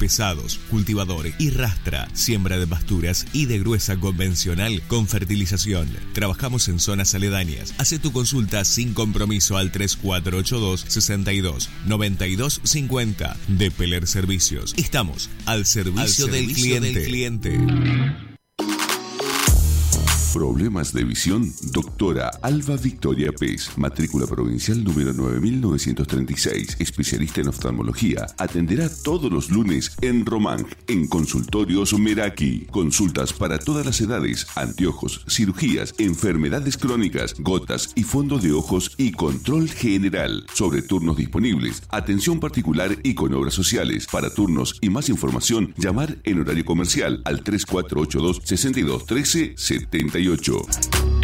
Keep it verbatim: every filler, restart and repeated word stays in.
pesados, cultivadores y rastra, siembra de pasturas y de gruesa convencional con fertilización. Trabajamos en zonas aledañas. Haz tu consulta sin compromiso al tres cuatro ocho dos, seis dos, nueve dos cinco cero de Peler Servicios. Estamos al servicio, al servicio del cliente. Del cliente. Problemas de visión, doctora Alba Victoria Pez, matrícula provincial número nueve mil novecientos treinta y seis, especialista en oftalmología, atenderá todos los lunes en Román, en Consultorios Meraki. Consultas para todas las edades, anteojos, cirugías, enfermedades crónicas, gotas y fondo de ojos y control general. Sobre turnos disponibles, atención particular y con obras sociales. Para turnos y más información, llamar en horario comercial al tres cuatro ocho dos, seis dos uno tres, siete ocho.